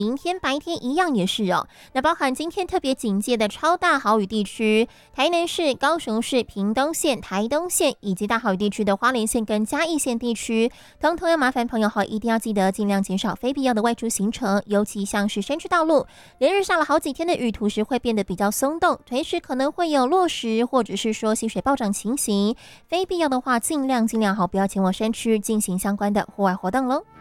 明天白天一样也是哦。那包含今天特别警戒的超大豪雨地区，台南市、高雄市、屏东县、台东县以及大豪雨地区的花莲县跟嘉义县地区，通通要麻烦朋友一定要记得尽量减少非必要的外出行程，尤其像是山区道路，连日下了好几天的雨，土石会变得比较松动，随时可能会有落石或者是说溪水暴涨情形，非必要的话尽量不要前往山区进行相关的户外活动喽。